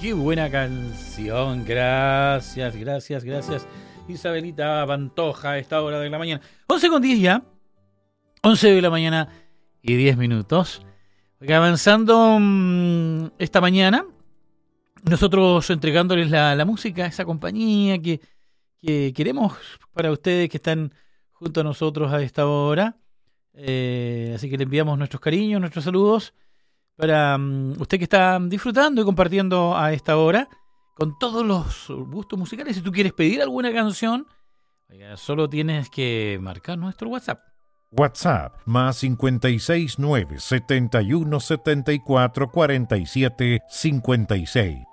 Qué buena canción. Gracias. Isabelita Pantoja a esta hora de la mañana. 11:10 ya. 11 de la mañana y 10 minutos. Avanzando esta mañana, nosotros entregándoles la música, esa compañía que queremos para ustedes que están junto a nosotros a esta hora. Así que le enviamos nuestros cariños, nuestros saludos para usted que está disfrutando y compartiendo a esta hora con todos los gustos musicales. Si tú quieres pedir alguna canción, solo tienes que marcar nuestro WhatsApp. WhatsApp más 569 71 74 47 56.